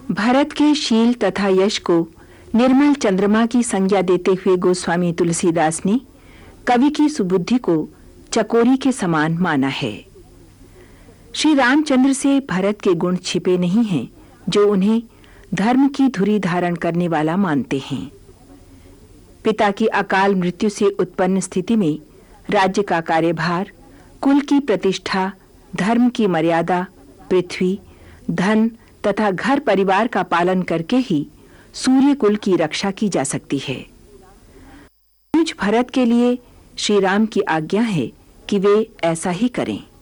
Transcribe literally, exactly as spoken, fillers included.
भरत के शील तथा यश को निर्मल चंद्रमा की संज्ञा देते हुए गोस्वामी तुलसीदास ने कवि की सुबुद्धि को चकोरी के समान माना है। श्री रामचंद्र से भरत के गुण छिपे नहीं हैं, जो उन्हें धर्म की धुरी धारण करने वाला मानते हैं। पिता की अकाल मृत्यु से उत्पन्न स्थिति में राज्य का कार्यभार, कुल की प्रतिष्ठा, धर्म की मर्यादा, पृथ्वी, धन तथा घर परिवार का पालन करके ही सूर्य कुल की रक्षा की जा सकती है। मुझ भरत के लिए श्री राम की आज्ञा है कि वे ऐसा ही करें।